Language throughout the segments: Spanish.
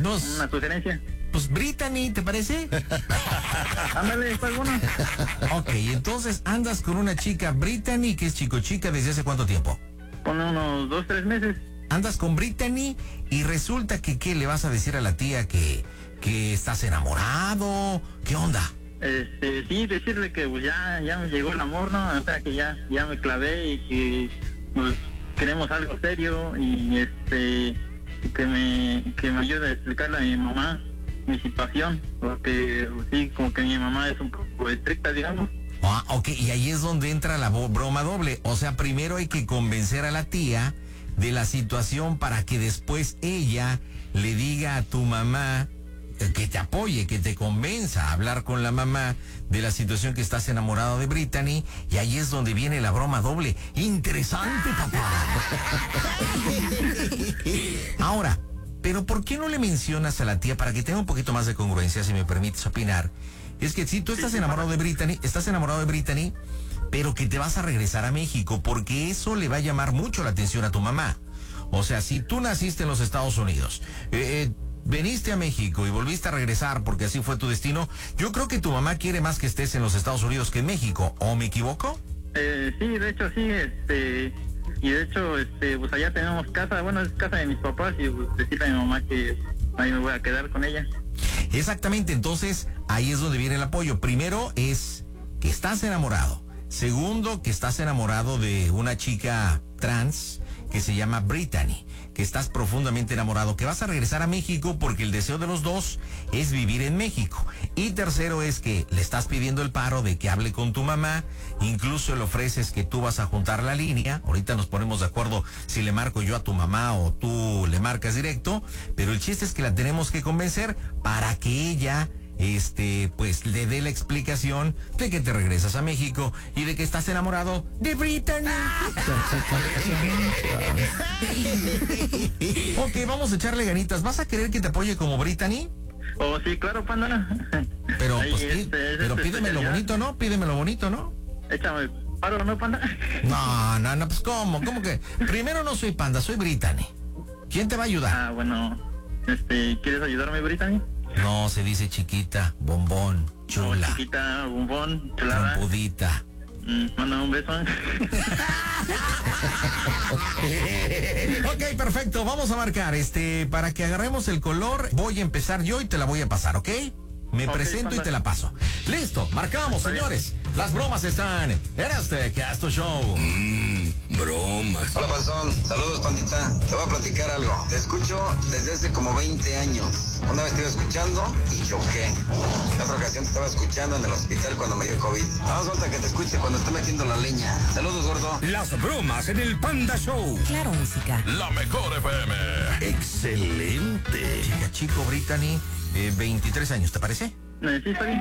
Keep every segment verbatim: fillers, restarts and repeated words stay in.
Pues, una sugerencia. Pues Brittany, ¿te parece? Ándale, pues bueno. Ok, entonces andas con una chica Brittany, que es chico chica, ¿desde hace cuánto tiempo? Pone unos dos, tres meses. Andas con Brittany y resulta que, ¿qué le vas a decir a la tía? Que, que estás enamorado. ¿Qué onda? Este, sí, decirle que pues ya, ya me llegó el amor, ¿no? O sea, que ya, ya me clavé y que pues queremos algo serio y este, que me, que me ayude a explicarle a mi mamá mi situación, porque pues, sí, como que mi mamá es un poco estricta, digamos. Ah, ok, y ahí es donde entra la bo- broma doble. O sea, primero hay que convencer a la tía de la situación para que después ella le diga a tu mamá eh, que te apoye, que te convenza a hablar con la mamá de la situación, que estás enamorado de Brittany, y ahí es donde viene la broma doble. Interesante, papá. Ahora, pero ¿por qué no le mencionas a la tía, para que tenga un poquito más de congruencia, si me permites opinar? Es que si tú estás enamorado de Brittany, estás enamorado de Brittany, pero que te vas a regresar a México, porque eso le va a llamar mucho la atención a tu mamá. O sea, si tú naciste en los Estados Unidos, eh, veniste a México y volviste a regresar porque así fue tu destino, yo creo que tu mamá quiere más que estés en los Estados Unidos que en México, ¿o me equivoco? Eh, sí, de hecho sí, este, y de hecho, este, pues allá tenemos casa, bueno, es casa de mis papás y pues decirle a mi mamá que ahí me voy a quedar con ella. Exactamente, entonces ahí es donde viene el apoyo. Primero es que estás enamorado. Segundo, que estás enamorado de una chica trans que se llama Brittany, que estás profundamente enamorado, que vas a regresar a México porque el deseo de los dos es vivir en México. Y tercero es que le estás pidiendo el paro de que hable con tu mamá, incluso le ofreces que tú vas a juntar la línea. Ahorita nos ponemos de acuerdo si le marco yo a tu mamá o tú le marcas directo, pero el chiste es que la tenemos que convencer para que ella este, pues le dé la explicación de que te regresas a México y de que estás enamorado de Brittany. Ok, vamos a echarle ganitas. ¿Vas a querer que te apoye como Brittany? Oh, sí, claro, panda. Pero, Ahí, pues, este, pi- es pero este pídeme lo especialidad. bonito, ¿no? Pídeme lo bonito, ¿no? Échame paro, ¿no, panda? No, no, no, pues ¿cómo? ¿Cómo que? Primero no soy panda, soy Brittany. ¿Quién te va a ayudar? Ah, bueno, este, ¿quieres ayudarme, Brittany? No, se dice chiquita, bombón, chula, Chiquita, bombón, chulada. trompudita. Mm, manda un beso. Ok, perfecto, vamos a marcar. Este, para que agarremos el color, voy a empezar yo y te la voy a pasar, ¿ok? Me Ok, presento y panda. te la paso. Listo, marcamos, Está bien. señores. Las bromas están en este Casto Show. Mmm, bromas. Hola, Panzón. Saludos, pandita. Te voy a platicar algo. Te escucho desde hace como veinte años. Una vez te iba escuchando y choqué. En otra ocasión te estaba escuchando en el hospital cuando me dio COVID. Vamos, falta que te escuche cuando esté metiendo la leña. Saludos, gordo. Las bromas en el Panda Show. Claro, música. La mejor F M. Excelente. Chica, chico, Brittany, eh, veintitrés años, ¿te parece? Eh, sí, está bien.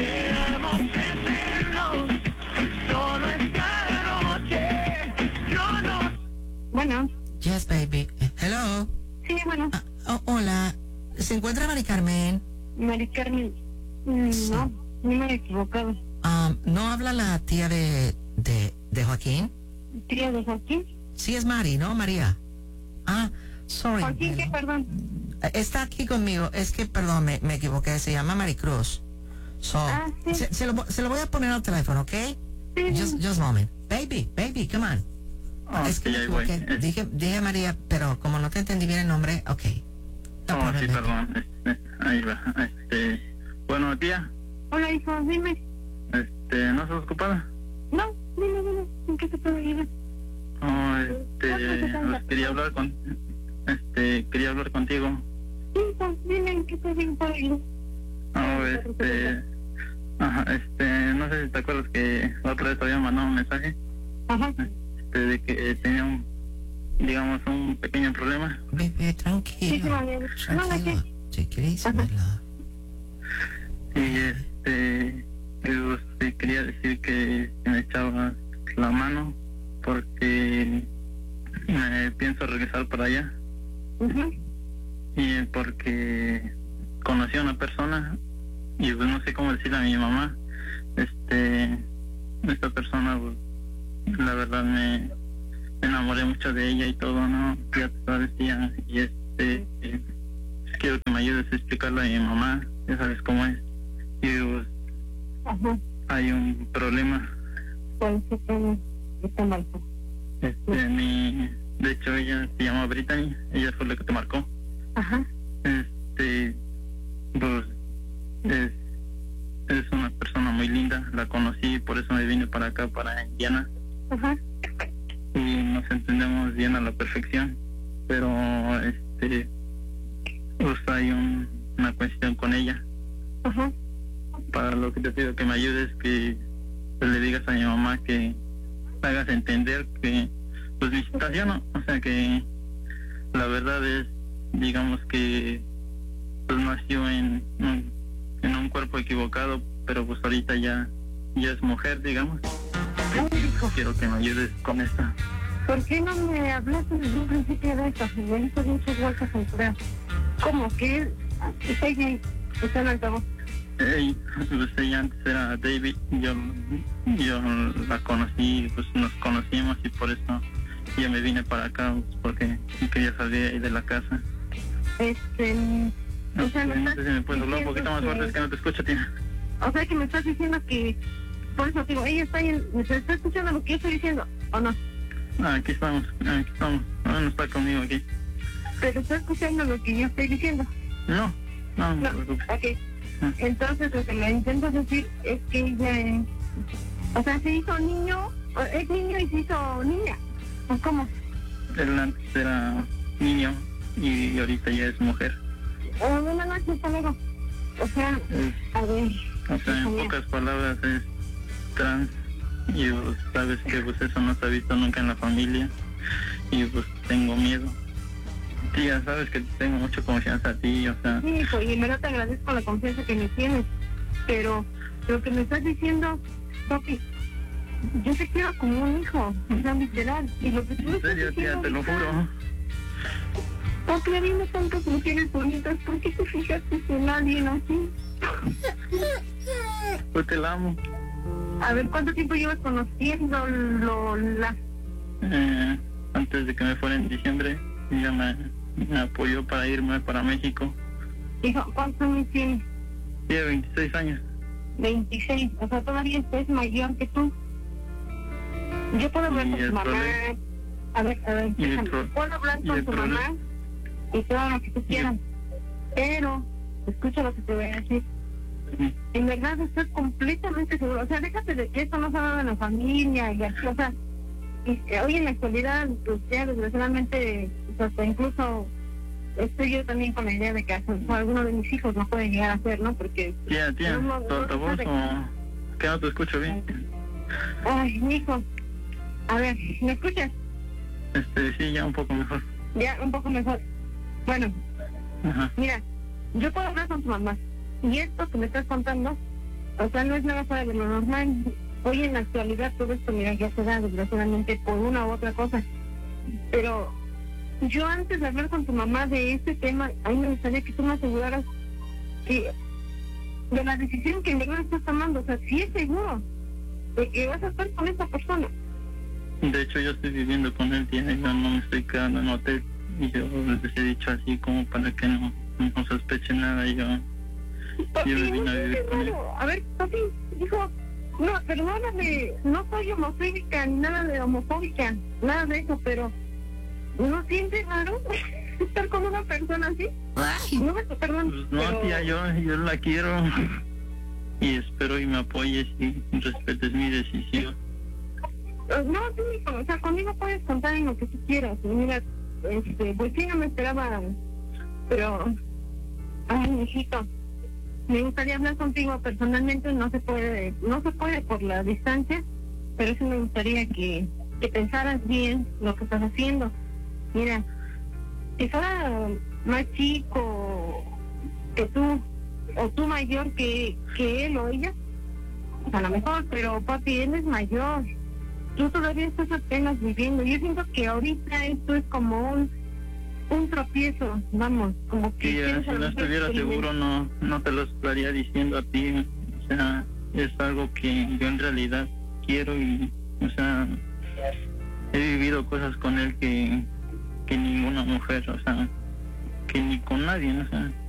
Bueno, Yes, baby. Eh, Hello. sí, bueno, Ah, oh, hola. ¿Se encuentra Mari Carmen? Mari Carmen, mm, no, no me he equivocado. Ah, ¿no habla la tía de, de, de Joaquín? Tía de Joaquín. Sí, es Mari, ¿no, María? Ah, sorry. Joaquín, ¿qué, perdón? Eh, Está aquí conmigo. Es que, perdón, me, me equivoqué. Se llama Maricruz. So, Ah, sí. se, se lo, vo- se lo voy a poner al teléfono, ¿ok? Sí, Just, just a moment. Baby, baby, come on. Oh, es que sí, me ahí voy. equivoqué. Eh, Dije, dije María, pero como no te entendí bien el nombre, ok. No Oh, problem, sí, baby. perdón. Este, ahí va. Este, bueno, tía, Hola, hijo, dime. este, ¿no estás ocupada? No, dime, dime, ¿en qué te puedo ayudar? Oh, este, pues, quería hablar con, este, quería hablar contigo. Hijo, dime, ¿en qué te puedo ayudar? Oh, este, ajá, este, no sé si te acuerdas que la otra vez te había mandado un mensaje, Ajá, este, de que eh, tenía un, digamos, un pequeño problema. Bebé, sí, sí, tranquilo. María. No, la Tranquilo. que, Take it easy, my love. Y este, yo te quería decir que me echabas la mano porque eh, pienso regresar para allá ujú, y porque conocí a una persona y pues no sé cómo decirle a mi mamá. Este, esta persona, pues, la verdad me, me enamoré mucho de ella y todo, ¿no? Ya te lo decía. Y este, eh, quiero que me ayudes a explicarle a mi mamá, ya sabes cómo es. Y pues, Ajá. hay un problema. ¿Cuál es el problema? Está mal. Este, mi, de hecho ella se llama Brittany, ella fue la que te marcó. Ajá. Este, pues, es, es una persona muy linda, la conocí, por eso me vine para acá, para Indiana. Ajá. Y nos entendemos bien a la perfección, pero este, pues hay un, una cuestión con ella. Ajá. Para lo que te pido que me ayudes, que pues, le digas a mi mamá que me hagas entender que pues mi situación, ¿no? O sea que la verdad es, digamos que pues nació en, en, en un cuerpo equivocado, pero pues ahorita ya, ya es mujer, digamos. Ay, hijo, Quiero que me ayudes con esto. ¿por qué no me hablaste desde un principio de esto? Me diste muchas vueltas en curar. ¿Cómo que él está ahí? Está en altavoz. Ey, pues ella antes era David, yo, yo la conocí, pues nos conocimos y por eso ya me vine para acá, pues, porque quería salir ahí de la casa. Este... No, o sea, pues, me no estás sé si me puedes hablar un poquito más fuerte, diciendo es que no te escucho, Tina. O sea, que me estás diciendo que... Por eso digo, ella está ahí, en- ¿me está escuchando lo que yo estoy diciendo o no? Ah, aquí estamos, aquí estamos, no, no está conmigo aquí. Pero está escuchando lo que yo estoy diciendo. No, no, no No, te preocupes. ok. Entonces lo que le intento decir es que ella, eh, o sea, se hizo niño, o es niño y se hizo niña. ¿O cómo? Él antes era niño y ahorita ya es mujer. O buenas noches, hasta luego. O sea, Es, a ver. o sea, en Genial. pocas palabras es trans y pues, sabes que pues eso no se ha visto nunca en la familia y pues tengo miedo. Sí, ya sabes que tengo mucha confianza a ti, o sea, Sí, hijo, y en verdad te agradezco la confianza que me tienes. Pero lo que me estás diciendo, papi, yo te quiero como un hijo, o sea, literal. Y lo que tú me en estás serio, tía, diciendo te lo ahorita, juro. papi, a mí me tantas mujeres bonitas, ¿por qué te fijaste en alguien así? Pues te la amo. A ver, ¿cuánto tiempo llevas conociendo lo, la... Eh, antes de que me fuera en diciembre, ella me, me apoyó para irme para México. Hijo, ¿cuántos años tienes? Tiene veintiséis años. veintiséis, o sea, todavía es mayor que tú. Yo puedo hablar Y con el tu mamá. problema- A ver, a ver, y el déjame. pro- Puedo hablar y con el tu problema- mamá y todo lo que tú quieras. Pero, escucha lo que te voy a decir. Sí. En verdad estoy completamente seguro. O sea, déjate de que esto no se ha dado en la familia y así, o sea, y, eh, hoy en la actualidad, pues ya desgraciadamente, pues, hasta incluso estoy yo también con la idea de que hasta, o alguno de mis hijos no puede llegar a ser, ¿no? Porque, Tía, tía, No, no, ¿tu no, altavoz no, o que no te escucho bien? ay, hijo, a ver, ¿me escuchas? Este, sí, ya un poco mejor. Ya, un poco mejor. Bueno, Ajá. mira, yo puedo hablar con tu mamá. Y esto que me estás contando, o sea, no es nada fuera de lo normal. Hoy en la actualidad todo esto, mira, ya se da desgraciadamente por una u otra cosa. Pero yo antes de hablar con tu mamá de este tema, a mí me gustaría que tú me aseguraras que de la decisión que en verdad estás tomando, o sea, si es seguro de que vas a estar con esta persona. De hecho, yo estoy viviendo con él, tía, yo no me estoy quedando en hotel. Y yo les he dicho así como para que no, no sospeche nada. Y yo, Papi, yo me vine no a sé, vivir con él. raro. A ver, papi, hijo, no, perdóname, no soy homofóbica ni nada de homofóbica, nada de eso, pero ¿no sientes raro estar con una persona así? No me, perdón, Pues no, pero... tía, yo, yo la quiero. Y espero y me apoyes y respetes mi decisión. No, sí, hijo, o sea, conmigo puedes contar en lo que tú quieras. Y mira, este, pues sí, no me esperaba, pero, ay, mijito, me gustaría hablar contigo personalmente, no se puede, no se puede por la distancia, pero sí me gustaría que, que pensaras bien lo que estás haciendo. Mira, si fuera más chico que tú, o tú mayor que, que él o ella, a lo mejor, pero papi, él es mayor. Tú todavía estás apenas viviendo. Yo siento que ahorita esto es como un, un tropiezo, vamos, como que... Sí, quieres si a lo no mejor estuviera experimentar. seguro no, no te lo estaría diciendo a ti. O sea, es algo que yo en realidad quiero y, o sea, he vivido cosas con él que, que ninguna mujer, o sea, que ni con nadie, o sea,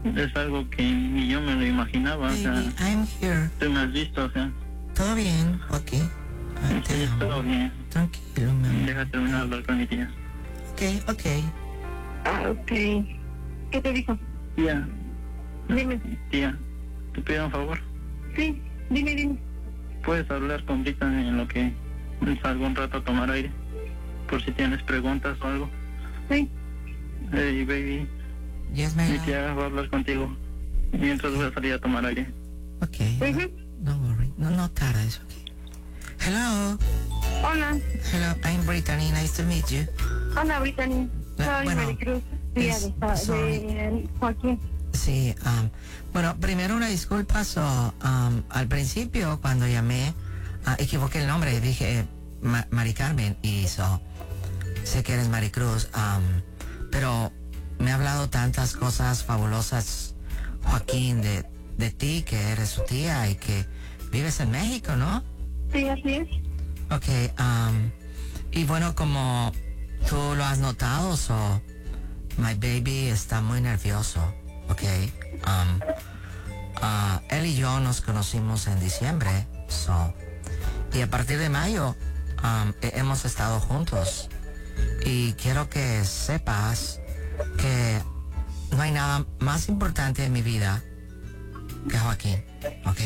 es algo que ni yo me lo imaginaba, o sea, Baby, I'm here. tú me has visto, o sea, ¿Todo bien, Joaquín? Ay, te sí, amo. todo bien. Tranquilo, mi amor. Deja terminar de hablar con mi tía. Ok, ok. Ah, ok. ¿Qué te dijo? Tía, Dime. tía, te pido un favor. Sí, dime, dime. ¿Puedes hablar con Brittany en lo que salgo un rato a tomar aire? Por si tienes preguntas o algo. Sí. Hey, baby, Yes, mi ma'am. tía va a hablar contigo mientras voy a salir a tomar aire. Ok. Ujú. Don't worry. No, no tardes, ok. Hello. Hola. Hello, I'm Brittany. Nice to meet you. Hola, Brittany. Soy Ah, bueno, Maricruz. Tía es- de, sorry. de Joaquín. Sí, um, bueno, primero una disculpa, so, um, al principio cuando llamé, ah, equivoqué el nombre, dije Ma- Mari Carmen, y so, sé que eres Maricruz, um, pero me ha hablado tantas cosas fabulosas, Joaquín, de, de ti, que eres su tía y que vives en México, ¿no? Sí, así es. Ok, um, y bueno, como tú lo has notado, so, my baby está muy nervioso, ok. Um, ah, él y yo nos conocimos en diciembre, so, y a partir de mayo um, he- hemos estado juntos. Y quiero que sepas que no hay nada más importante en mi vida que Joaquín, ok.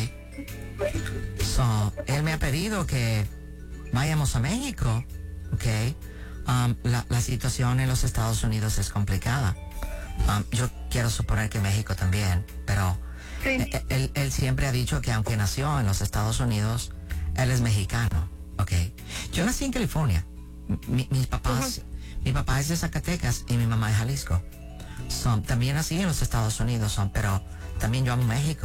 So, él me ha pedido que vayamos a México, ok. Um, la, la situación en los Estados Unidos es complicada. Um, yo quiero suponer que México también, pero Sí. eh, él, él siempre ha dicho que aunque nació en los Estados Unidos, él es mexicano, ok. Yo nací en California. Mi- mis papás, mi papá es de Zacatecas y mi mamá es Jalisco. Son, también nací en los Estados Unidos, son, pero también yo amo México.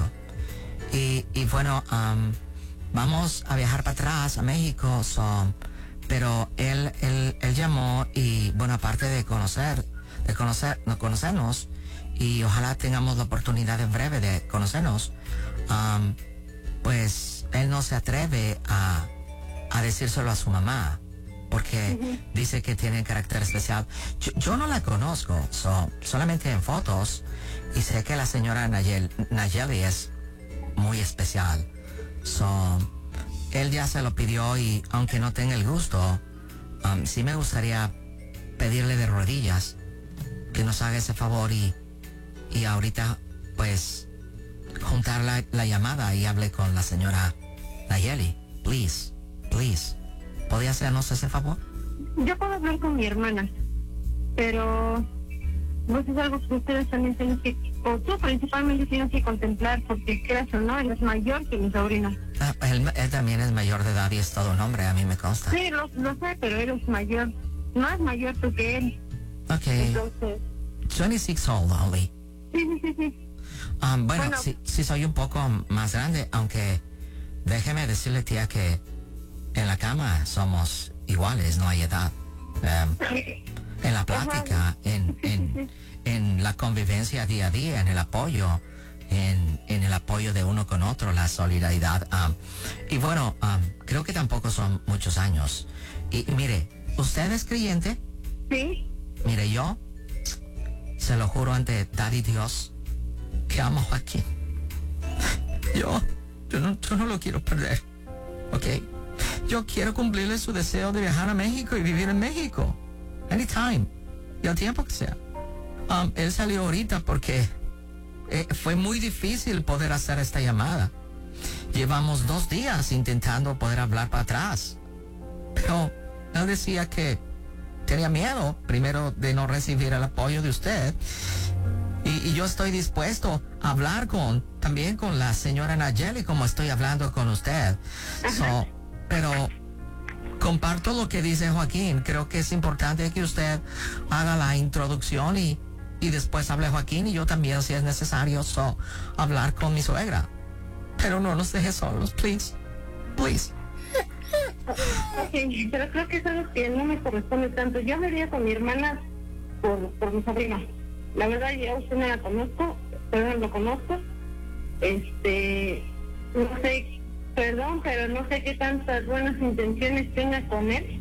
Y, y bueno, um, vamos a viajar para atrás a México, so, pero él, él, él llamó y bueno, aparte de conocer, de conocer, de conocernos, y ojalá tengamos la oportunidad en breve de conocernos, um, pues él no se atreve a, a decírselo a su mamá, porque dice que tiene carácter especial. Yo, yo no la conozco, so, solamente en fotos, y sé que la señora Nayel, Nayeli es muy especial. So, él ya se lo pidió y aunque no tenga el gusto, um, sí me gustaría pedirle de rodillas que nos haga ese favor y, y ahorita pues juntar la, la llamada y hable con la señora Nayeli. Please, please. ¿Podría hacernos ese favor? Yo puedo hablar con mi hermana, pero no es algo que ustedes también tienen que, o tú principalmente tienes que contemplar, porque creas o no, él es mayor que mi sobrina. Ah, él, él también es mayor de edad y es todo un hombre, a mí me consta. Sí, lo, lo sé, pero él es mayor, más mayor tú que él. Ok, Entonces, veintiséis old only. sí, sí, sí, sí. Um, bueno, Bueno. sí, sí soy un poco más grande, aunque déjeme decirle, tía, que en la cama somos iguales, no hay edad. Um, en la plática, en, en, en la convivencia día a día, en el apoyo, en, en el apoyo de uno con otro, la solidaridad. um, y bueno, um, creo que tampoco son muchos años. Y, y mire, ¿usted es creyente? Sí, Mire, yo se lo juro ante Daddy Dios que amo a Joaquín. Yo, yo no, yo no lo quiero perder, ¿ok? Yo quiero cumplirle su deseo de viajar a México y vivir en México. Anytime. Y al tiempo que sea. Um, él salió ahorita porque eh, fue muy difícil poder hacer esta llamada. Llevamos dos días intentando poder hablar para atrás. Pero él decía que tenía miedo, primero, de no recibir el apoyo de usted. Y, y yo estoy dispuesto a hablar con, también con la señora Nayeli, como estoy hablando con usted. So, pero comparto lo que dice Joaquín. Creo que es importante que usted haga la introducción y, y después hable Joaquín y yo también, si es necesario, so, hablar con mi suegra. Pero no nos deje solos, please. Please. ok, pero creo que es algo que no me corresponde tanto. Yo hablaría con mi hermana por, por mi sobrina. La verdad, yo a usted no la conozco, pero no lo conozco. Este, no sé, perdón, pero no sé qué tantas buenas intenciones tenga con él.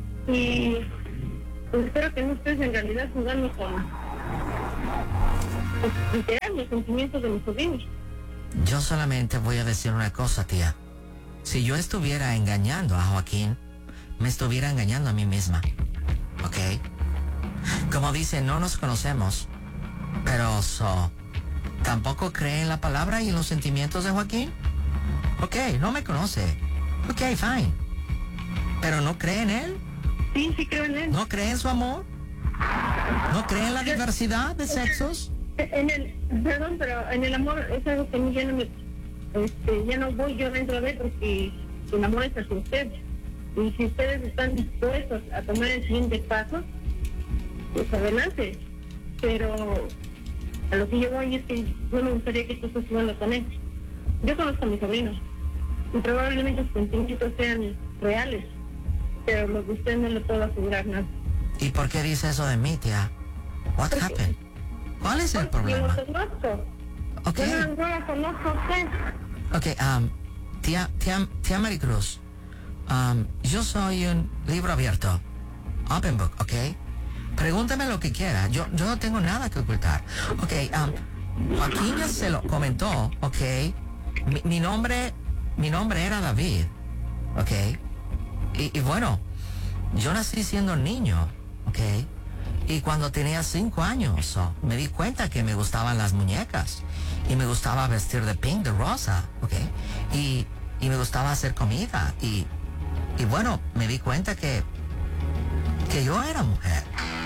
Y pues, espero que no estés en realidad jugando con, pues, enterar los sentimientos de mis sobrinos. Yo solamente voy a decir una cosa, tía. Si yo estuviera engañando a Joaquín, me estuviera engañando a mí misma. ¿Ok? Como dice, no nos conocemos, pero so, ¿tampoco cree en la palabra y en los sentimientos de Joaquín? Ok, no me conoce. Ok, fine. ¿Pero no cree en él? Sí, sí creo en él. ¿No cree en su amor? ¿No cree en la diversidad de sexos? En el, perdón, pero en el amor es algo que a mí ya no me, este, ya no voy yo dentro de él porque el amor es hacia usted. Y si ustedes están dispuestos a tomar el siguiente paso, pues adelante. Pero a lo que yo voy es que no me gustaría que esto estés jugando con él. Yo conozco a mis sobrinos y probablemente sus sentimientos sean reales, pero lo que usted no le puedo asegurar nada. ¿Y por qué dice eso de mí, tía? What Porque- happened? ¿Cuál es el Yo problema? no conozco. Ok, Yo no, no la conozco a usted. ok, um, tía, tía, tía Maricruz, um, yo soy un libro abierto, open book, ok. Pregúntame lo que quiera, yo, yo no tengo nada que ocultar. Ok, um, Joaquín ya se lo comentó, ok. Mi, mi nombre, mi nombre era David, ok. Y, y bueno, yo nací siendo niño, ok. Y cuando tenía cinco años, oh, me di cuenta que me gustaban las muñecas. Y me gustaba vestir de pink, de rosa, ¿ok? Y, y me gustaba hacer comida. Y, y bueno, me di cuenta que, que yo era mujer.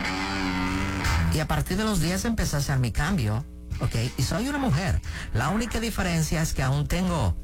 Y a partir de los diez empecé a hacer mi cambio, ¿ok? Y soy una mujer. La única diferencia es que aún tengo,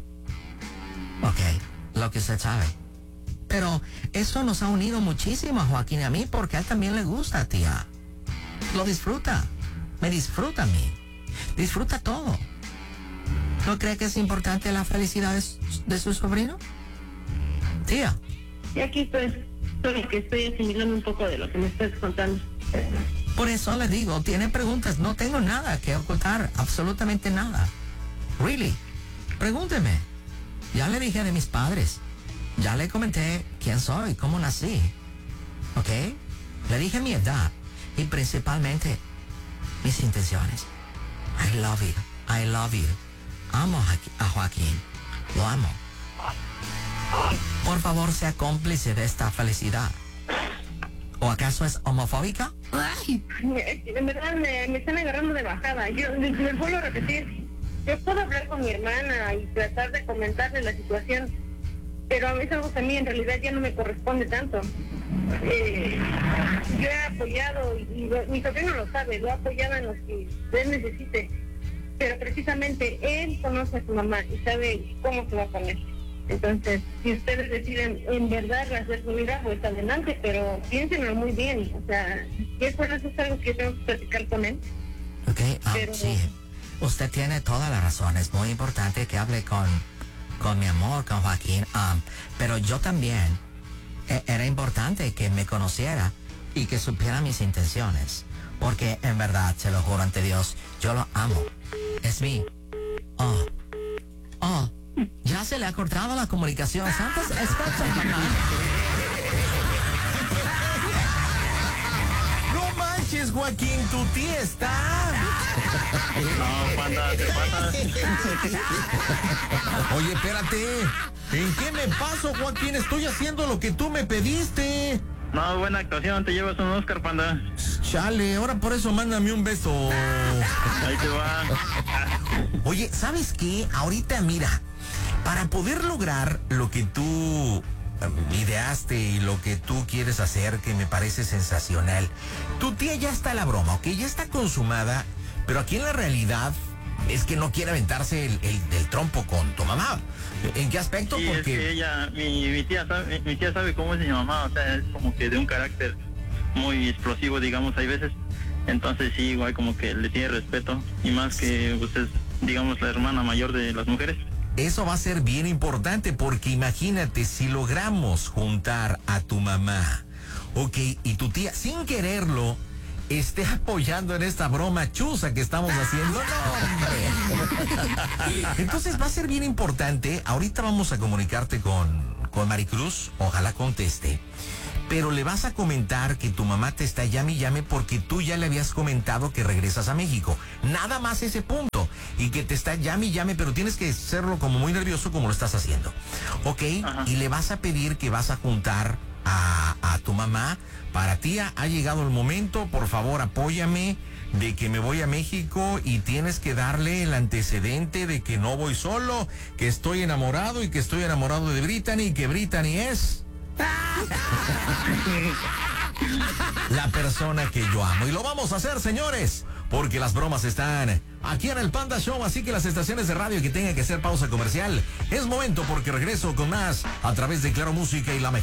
ok, lo que usted sabe. Pero eso nos ha unido muchísimo a Joaquín y a mí porque a él también le gusta, tía. Lo disfruta. Me disfruta a mí. Disfruta todo. ¿No cree que es importante la felicidad de, su- de su sobrino? Tía. Y aquí estoy, solo que estoy asimilando un poco de lo que me estás contando. Por eso le digo, tiene preguntas. No tengo nada que ocultar. Absolutamente nada. Really. Pregúnteme. Ya le dije de mis padres. Ya le comenté quién soy, cómo nací. ¿Ok? Le dije mi edad y principalmente mis intenciones. I love you. I love you. Amo a Joaqu- a Joaquín. Lo amo. Por favor, sea cómplice de esta felicidad. ¿O acaso es homofóbica? Ay. En verdad me, me están agarrando de bajada. Yo les, les vuelvo a repetir. Yo puedo hablar con mi hermana y tratar de comentarle la situación, pero es algo que a mí en realidad ya no me corresponde tanto. Eh, yo he apoyado, y lo- mi sobrino lo sabe, lo he apoyado en lo que él necesite, pero precisamente él conoce a su mamá y sabe cómo se va a poner. Entonces, si ustedes deciden en verdad hacer su vida, pues adelante, pero piénsenlo muy bien. O sea, si eso no es algo que tengo que platicar con él. Ok, ah, Pero- sí. Usted tiene toda la razón. Es muy importante que hable con, con mi amor, con Joaquín. ah, pero yo también, e- era importante que me conociera y que supiera mis intenciones. Porque en verdad, se lo juro ante Dios, yo lo amo. Es mi... Oh, oh, ya se le ha cortado la comunicación. Santos, escucha, mamá. No manches, Joaquín, tu tía está. No, panda, ¿qué pasa? Oye, espérate. ¿En qué me paso, Joaquín? Estoy haciendo lo que tú me pediste. No, buena actuación, te llevas un Oscar, panda. Chale, ahora por eso mándame un beso. Ahí te va. Oye, ¿sabes qué? Ahorita, mira, para poder lograr lo que tú eh, ideaste y lo que tú quieres hacer, que me parece sensacional, tu tía ya está a la broma, ¿ok? Ya está consumada, pero aquí en la realidad es que no quiere aventarse el, el, el trompo con tu mamá. ¿En qué aspecto? Sí, es que Porque... ella, mi, mi tía sabe, mi tía sabe cómo es mi mamá, o sea, es como que de un carácter muy explosivo, digamos, hay veces. Entonces sí, igual como que le tiene respeto, y más que usted es, digamos, la hermana mayor de las mujeres. Eso va a ser bien importante porque imagínate si logramos juntar a tu mamá, ok, y tu tía sin quererlo esté apoyando en esta broma chusa que estamos haciendo. No, hombre. Entonces va a ser bien importante. Ahorita vamos a comunicarte con, con Maricruz, ojalá conteste. pero le vas a comentar que tu mamá te está llame y llame porque tú ya le habías comentado que regresas a México. Nada más ese punto. Y que te está llame y llame, pero tienes que hacerlo como muy nervioso como lo estás haciendo. ¿Ok? Ajá. Y le vas a pedir que vas a juntar a, a tu mamá. Para tía, ha llegado el momento, por favor apóyame de que me voy a México y tienes que darle el antecedente de que no voy solo, que estoy enamorado y que estoy enamorado de Brittany y que Brittany es la persona que yo amo. Y lo vamos a hacer, señores, porque las bromas están aquí en el Panda Show, así que las estaciones de radio que tengan que hacer pausa comercial, es momento porque regreso con más a través de Claro Música y la